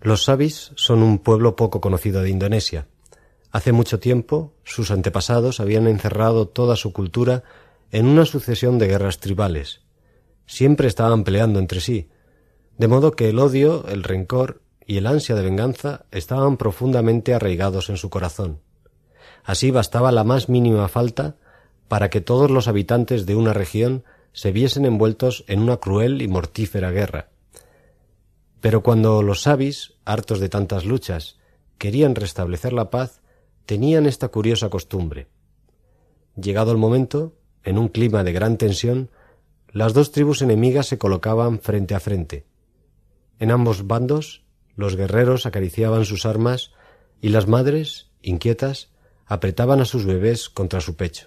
Los Sabis son un pueblo poco conocido de Indonesia. Hace mucho tiempo, sus antepasados habían encerrado toda su cultura en una sucesión de guerras tribales. Siempre estaban peleando entre sí, de modo que el odio, el rencor y el ansia de venganza estaban profundamente arraigados en su corazón. Así bastaba la más mínima falta para que todos los habitantes de una región se viesen envueltos en una cruel y mortífera guerra. Pero cuando los sabis, hartos de tantas luchas, querían restablecer la paz, tenían esta curiosa costumbre. Llegado el momento, en un clima de gran tensión, las dos tribus enemigas se colocaban frente a frente. En ambos bandos, los guerreros acariciaban sus armas y las madres, inquietas, apretaban a sus bebés contra su pecho.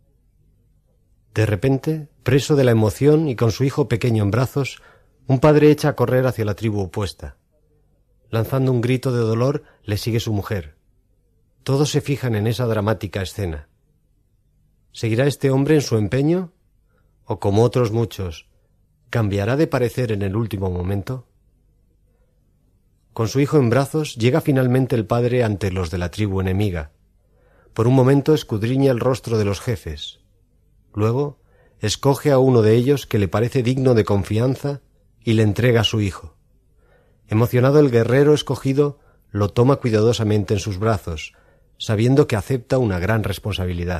De repente, preso de la emoción y con su hijo pequeño en brazos, un padre echa a correr hacia la tribu opuesta. Lanzando un grito de dolor, le sigue su mujer. Todos se fijan en esa dramática escena. ¿Seguirá este hombre en su empeño? ¿O, como otros muchos, cambiará de parecer en el último momento? Con su hijo en brazos, llega finalmente el padre ante los de la tribu enemiga. Por un momento escudriña el rostro de los jefes. Luego, escoge a uno de ellos que le parece digno de confianza y le entrega a su hijo. Emocionado, el guerrero escogido lo toma cuidadosamente en sus brazos, sabiendo que acepta una gran responsabilidad.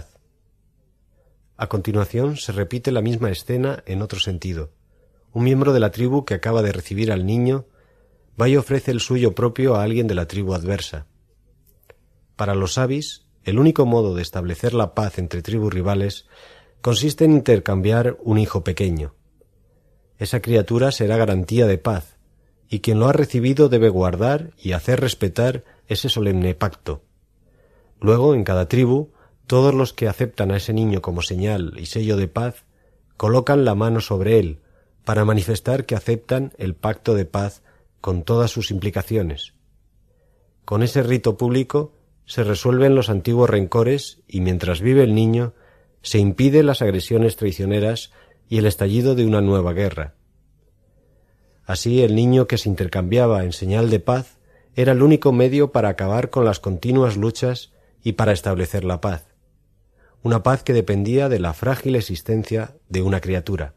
A continuación se repite la misma escena en otro sentido. Un miembro de la tribu que acaba de recibir al niño va y ofrece el suyo propio a alguien de la tribu adversa. Para los sabis, el único modo de establecer la paz entre tribus rivales consiste en intercambiar un hijo pequeño. Esa criatura será garantía de paz, y quien lo ha recibido debe guardar y hacer respetar ese solemne pacto. Luego, en cada tribu, todos los que aceptan a ese niño como señal y sello de paz colocan la mano sobre él para manifestar que aceptan el pacto de paz con todas sus implicaciones. Con ese rito público se resuelven los antiguos rencores y mientras vive el niño se impiden las agresiones traicioneras y el estallido de una nueva guerra. Así, el niño que se intercambiaba en señal de paz era el único medio para acabar con las continuas luchas y para establecer la paz. Una paz que dependía de la frágil existencia de una criatura.